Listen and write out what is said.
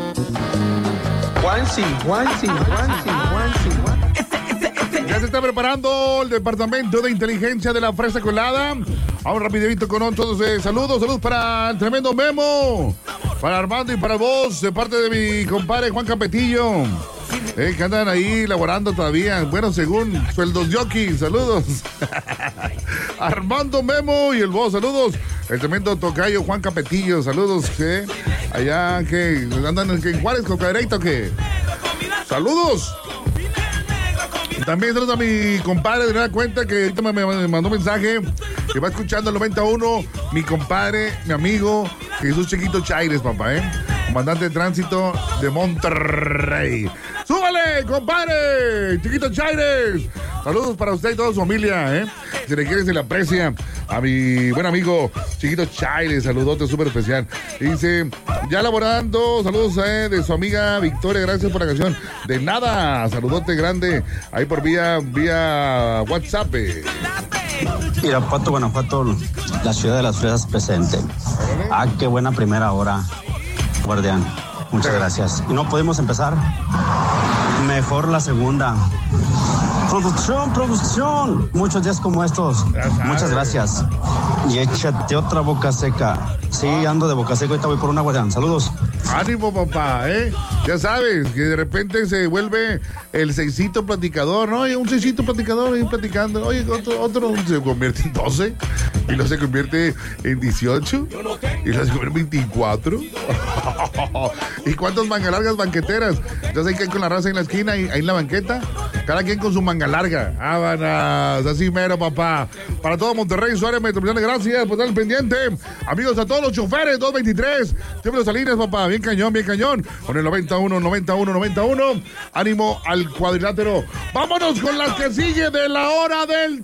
Juansi. Ya se está preparando el Departamento de Inteligencia de la Fresa Colada. Vamos rapidito con otros saludos para el tremendo Memo, para Armando y para vos, de parte de mi compadre Juan Capetillo. Que andan ahí laborando todavía. Bueno, según sueldos jockey, saludos. Armando, Memo y el vos, saludos. El tremendo tocayo Juan Capetillo, saludos. Allá, que andan en Juárez con Cadereito, que saludos. También saludos a mi compadre de nueva cuenta que ahorita me mandó un mensaje que va escuchando el 91. Mi compadre, mi amigo Jesús Chiquito Chaires, papá, comandante de tránsito de Monterrey. ¡Súbale, compadre! Chiquito Chaires. Saludos para usted y toda su familia, Si le quiere, se le aprecia. A mi buen amigo Chiquito Chaires, saludote súper especial. Dice, ya laborando, saludos de su amiga Victoria, gracias por la canción. De nada, saludote grande, ahí por vía WhatsApp. Irapuato, Guanajuato, la ciudad de las fresas presente. Ah, qué buena primera hora, guardián. Muchas gracias. ¿Y no podemos empezar? Mejor la segunda. Producción. Muchos días como estos. Muchas gracias. Y échate otra boca seca. Sí, ando de boca seca. Ahorita voy por una, guardián. Saludos. Ánimo, papá, Ya sabes, que de repente se vuelve el seisito platicador, ¿no? Oye, un seisito platicador ahí platicando. Oye, otro se convierte en 12. Y luego se convierte en 18. Y luego se convierte en 24. ¿Y cuántas mangalargas banqueteras? Ya sé que hay con la raza en la esquina, ahí en la banqueta. Cada quien con su manga larga. Vámonos, así mero, papá. Para todo Monterrey, Suárez, Metropolitana, gracias por estar al pendiente. Amigos, a todos los choferes, 223. Siempre Salinas, papá. Bien cañón. Con el 91. Ánimo al cuadrilátero. Vámonos con las que sigue de la hora del